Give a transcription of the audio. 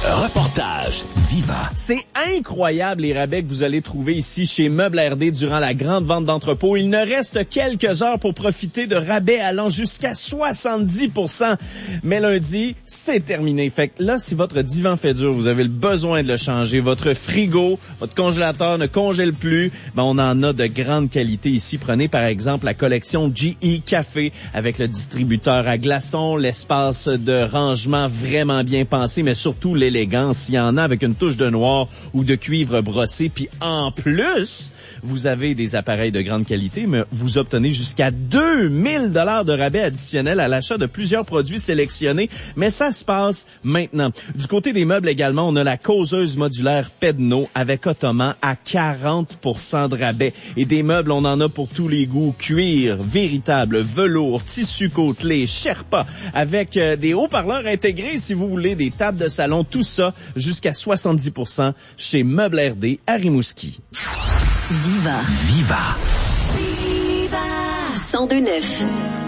Reportage Viva. C'est incroyable les rabais que vous allez trouver ici chez Meubles RD durant la grande vente d'entrepôt. Il ne reste quelques heures pour profiter de rabais allant jusqu'à 70%. Mais lundi, c'est terminé. Fait que là, si votre divan fait dur, vous avez le besoin de le changer, votre frigo, votre congélateur ne congèle plus, on en a de grande qualité ici. Prenez par exemple la collection GE Café avec le distributeur à glaçons, l'espace de rangement vraiment bien pensé, mais surtout l'élégance. Il y en a avec une touche de noir ou de cuivre brossé. Puis en plus, vous avez des appareils de grande qualité, mais vous obtenez jusqu'à 2000 $ de rabais additionnels à l'achat de plusieurs produits sélectionnés. Mais ça se passe maintenant. Du côté des meubles également, on a la causeuse modulaire Pedno avec ottoman à 40% de rabais. Et des meubles, on en a pour tous les goûts. Cuir, véritable, velours, tissu côtelé, Sherpa, avec des haut-parleurs intégrés si vous voulez, des tables de salon, tout ça jusqu'à 70% chez Meubles RD à Rimouski. Viva. Viva. Viva. 102.9.